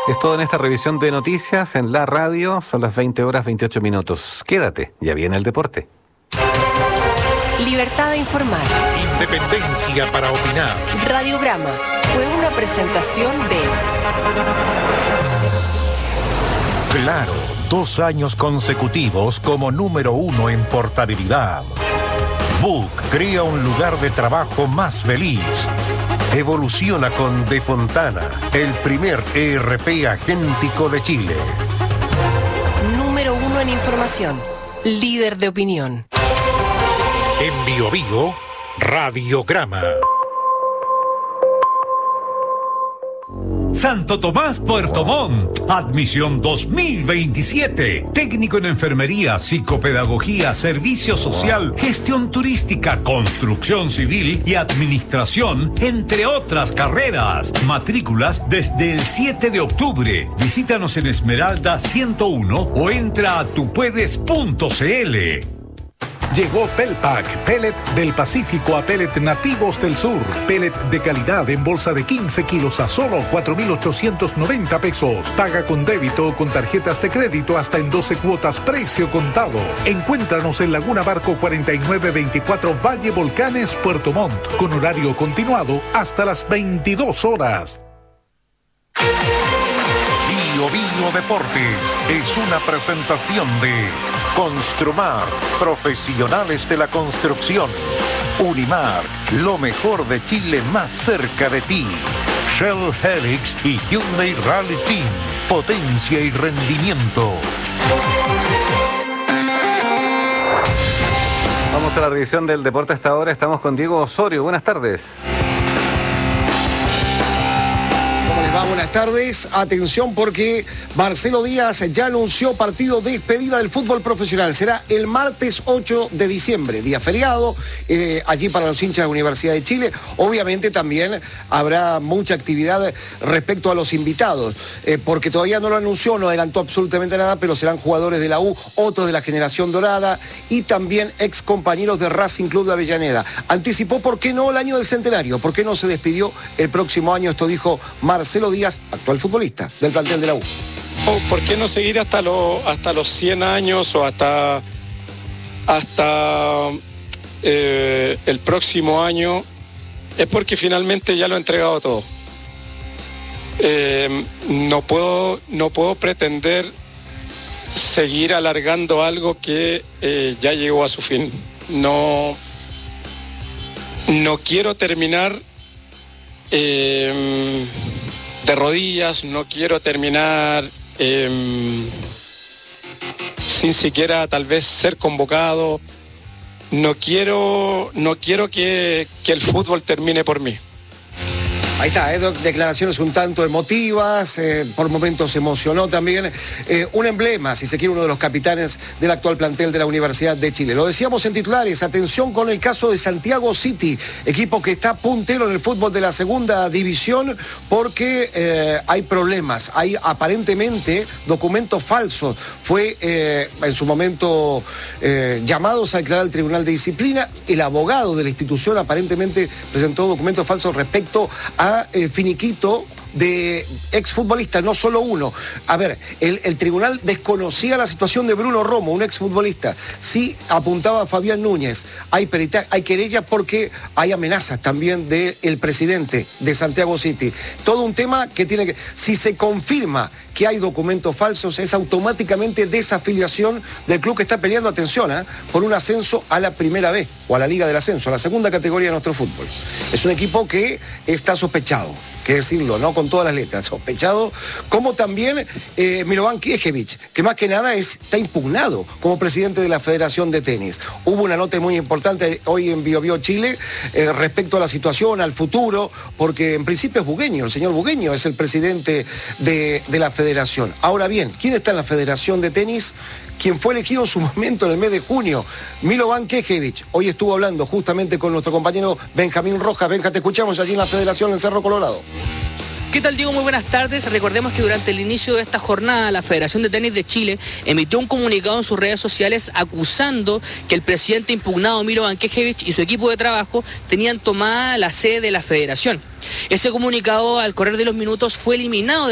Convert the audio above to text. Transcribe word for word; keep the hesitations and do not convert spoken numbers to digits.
Es todo en esta revisión de noticias en la radio. Son las veinte horas veintiocho minutos. Quédate, ya viene el deporte. Libertad de informar. Independencia para opinar. Radiograma fue una presentación de... Claro, dos años consecutivos como número uno en portabilidad. Book crea un lugar de trabajo más feliz. Evoluciona con De Fontana, el primer E R P agéntico de Chile. Número uno en información. Líder de opinión. En Bio Bio, Radiograma. Santo Tomás, Puerto Montt, admisión dos mil veintisiete, técnico en enfermería, psicopedagogía, servicio social, gestión turística, construcción civil y administración, entre otras carreras. Matrículas desde el siete de octubre. Visítanos en Esmeralda ciento uno o entra a tupuedes punto cl. Llegó Pelpack, pellet del Pacífico a pellet nativos del sur. Pellet de calidad en bolsa de quince kilos a solo cuatro mil ochocientos noventa pesos. Paga con débito o con tarjetas de crédito hasta en doce cuotas, precio contado. Encuéntranos en Laguna Barco cuarenta y nueve veinticuatro Valle Volcanes, Puerto Montt, con horario continuado hasta las veintidós horas. Bio Bio Deportes es una presentación de Construmar, profesionales de la construcción. Unimar, lo mejor de Chile más cerca de ti. Shell Helix y Hyundai Rally Team, potencia y rendimiento. Vamos a la revisión del deporte hasta ahora. Estamos con Diego Osorio. Buenas tardes. Va, buenas tardes. Atención porque Marcelo Díaz ya anunció partido de despedida del fútbol profesional. Será el martes ocho de diciembre, día feriado, eh, allí para los hinchas de la Universidad de Chile. Obviamente también habrá mucha actividad respecto a los invitados, eh, porque todavía no lo anunció, no adelantó absolutamente nada, pero serán jugadores de la U, otros de la generación dorada y también ex compañeros de Racing Club de Avellaneda. Anticipó por qué no el año del centenario, por qué no se despidió el próximo año. Esto dijo Marcelo Díaz, actual futbolista del plantel de la U. Oh, ¿por qué no seguir hasta, lo, hasta los cien años o hasta, hasta eh, el próximo año? Es porque finalmente ya lo he entregado todo. Eh, no puedo, no puedo pretender seguir alargando algo que eh, ya llegó a su fin. No, no quiero terminar eh, de rodillas, no quiero terminar eh, sin siquiera tal vez ser convocado. No quiero, no quiero que, que el fútbol termine por mí. Ahí está, eh, declaraciones un tanto emotivas, eh, por momentos se emocionó también. Eh, un emblema, si se quiere, uno de los capitanes del actual plantel de la Universidad de Chile. Lo decíamos en titulares, atención con el caso de Santiago City, equipo que está puntero en el fútbol de la segunda división porque eh, hay problemas, hay aparentemente documentos falsos. Fue eh, en su momento eh, llamados a declarar al Tribunal de Disciplina. El abogado de la institución aparentemente presentó documentos falsos respecto a el finiquito de exfutbolistas, no solo uno. A ver, el, el tribunal desconocía la situación de Bruno Romo, un exfutbolista. Sí apuntaba a Fabián Núñez. Hay, perita, hay querellas porque hay amenazas también del presidente de Santiago City. Todo un tema que tiene que... Si se confirma que hay documentos falsos, es automáticamente desafiliación del club que está peleando, atención, ¿eh? por un ascenso a la primera B o a la Liga del Ascenso, a la segunda categoría de nuestro fútbol. Es un equipo que está sospechado, que decirlo, ¿no? Con todas las letras, sospechado, como también eh, Milovan Knežević, que más que nada es, está impugnado como presidente de la Federación de Tenis. Hubo una nota muy importante hoy en Bio Bio Chile eh, respecto a la situación, al futuro, porque en principio es Bugueño, el señor Bugueño es el presidente de, de la Federación. Ahora bien, ¿quién está en la Federación de Tenis? Quien fue elegido en su momento en el mes de junio, Milovan Knežević. Hoy estuvo hablando justamente con nuestro compañero Benjamín Rojas. Benja, te escuchamos allí en la Federación en Cerro Colorado. ¿Qué tal, Diego? Muy buenas tardes. Recordemos que durante el inicio de esta jornada, la Federación de Tenis de Chile emitió un comunicado en sus redes sociales acusando que el presidente impugnado Milovan Knežević y su equipo de trabajo tenían tomada la sede de la federación. Ese comunicado, al correr de los minutos, fue eliminado